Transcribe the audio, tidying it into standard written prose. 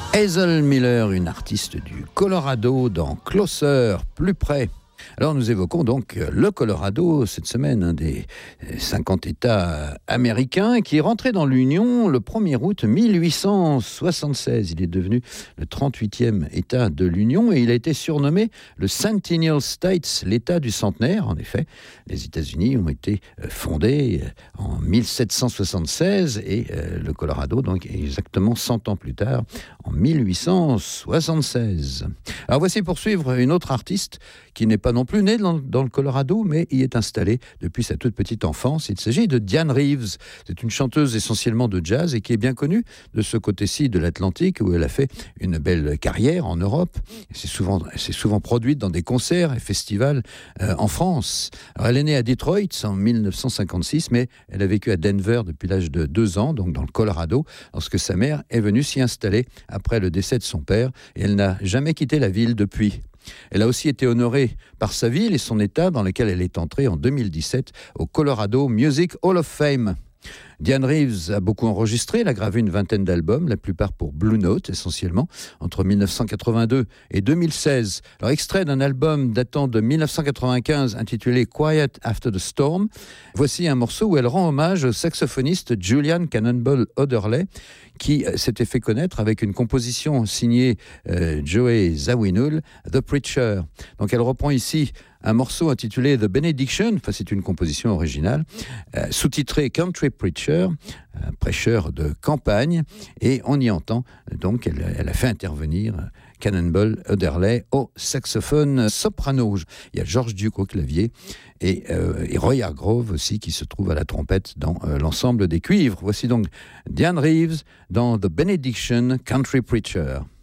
Hazel Miller, une artiste du Colorado dans Closer, plus près. Alors nous évoquons donc le Colorado cette semaine, un des 50 États américains qui est rentré dans l'Union le 1er août 1876. Il est devenu le 38e État de l'Union et il a été surnommé le Centennial States, l'État du centenaire. En effet, les États-Unis ont été fondés en 1776 et le Colorado donc exactement 100 ans plus tard, en 1876. Alors voici pour suivre une autre artiste qui n'est pas non plus née dans le Colorado, mais y est installée depuis sa toute petite enfance. Il s'agit de Dianne Reeves. C'est une chanteuse essentiellement de jazz et qui est bien connue de ce côté-ci de l'Atlantique où elle a fait une belle carrière en Europe. Elle s'est souvent produite dans des concerts et festivals en France. Alors, elle est née à Detroit en 1956, mais elle a vécu à Denver depuis l'âge de 2 ans, donc dans le Colorado, lorsque sa mère est venue s'y installer après le décès de son père et elle n'a jamais quitté la ville depuis. Elle a aussi été honorée par sa ville et son État dans lequel elle est entrée en 2017 au Colorado Music Hall of Fame. Dianne Reeves a beaucoup enregistré, elle a gravé une vingtaine d'albums, la plupart pour Blue Note essentiellement, entre 1982 et 2016. Alors extrait d'un album datant de 1995 intitulé Quiet After the Storm, voici un morceau où elle rend hommage au saxophoniste Julian Cannonball Oderle qui s'était fait connaître avec une composition signée Joey Zawinul, The Preacher. Donc elle reprend ici un morceau intitulé The Benediction, enfin c'est une composition originale, sous-titré Country Preacher, prêcheur de campagne, et on y entend, donc elle a fait intervenir Cannonball Oderle au saxophone soprano. Il y a George Duke au clavier et Roy Hargrove aussi qui se trouve à la trompette dans l'ensemble des cuivres. Voici donc Dianne Reeves dans The Benediction Country Preacher.